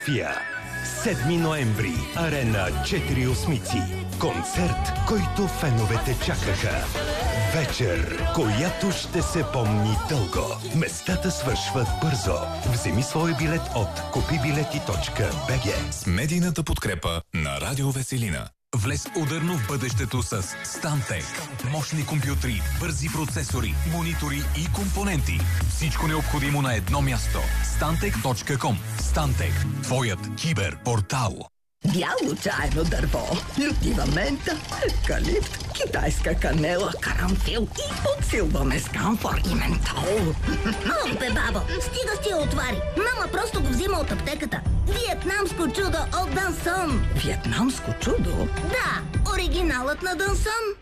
София. 7 ноември. Арена 4 осмици. Концерт, който феновете чакаха. Вечер, която ще се помни дълго. Местата свършват бързо. Вземи свой билет от kupibileti.bg. С медийната подкрепа на Радио Веселина. Влез ударно в бъдещето с Stantec. Мощни компютри, бързи процесори, монитори и компоненти. Всичко необходимо на едно място. Stantec.com. Stantec. Твоят киберпортал. Бяло чайно дърво, лютива мента, евкалипт, китайска канела, карамфил и подсилваме с камфор и ментол. Ох бе, бабо, стига с тия отвари. Мама просто го взима от аптеката. Виетнамско чудо от Дансон. Виетнамско чудо? Да, оригиналът на Дансон.